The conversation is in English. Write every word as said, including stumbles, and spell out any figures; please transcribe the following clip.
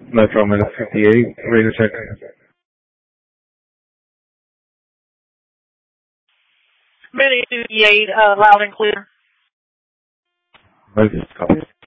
Metro minute fifty-eight, radio check. Minute fifty-eight, uh, loud and clear. Right, copy.